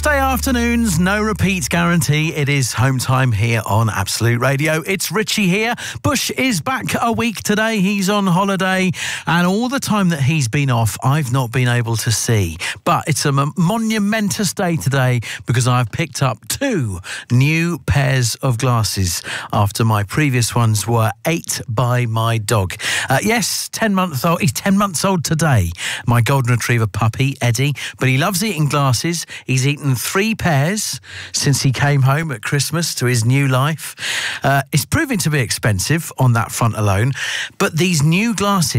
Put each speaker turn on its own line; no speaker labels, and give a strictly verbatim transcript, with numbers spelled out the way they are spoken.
Saturday afternoons, no repeats guarantee. It is home time here on Absolute Radio. It's Richie here. Bush is back a week today. He's on holiday, and all the time that he's been off, I've not been able to see. But it's a monumentous day today because I've picked up two new pairs of glasses after my previous ones were ate by my dog. Uh, yes, ten months old. He's ten months old today. My golden retriever puppy, Eddie. But he loves eating glasses. He's eaten three pairs since he came home at Christmas to his new life. Uh, it's proving to be expensive on that front alone. But these new glasses